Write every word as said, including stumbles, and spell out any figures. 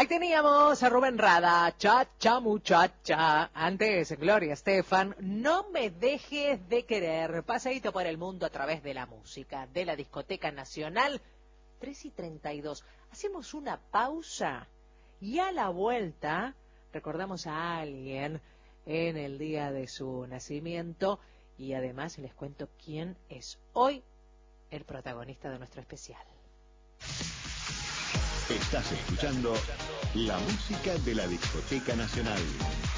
teníamos a Rubén Rada, cha cha muchacha. Antes, Gloria Estefan, no me dejes de querer. Paseíto por el mundo a través de la música, de la Discoteca Nacional. tres y treinta y dos. Hacemos una pausa y a la vuelta recordamos a alguien en el día de su nacimiento y además les cuento quién es hoy el protagonista de nuestro especial. Estás escuchando la música de la Discoteca Nacional.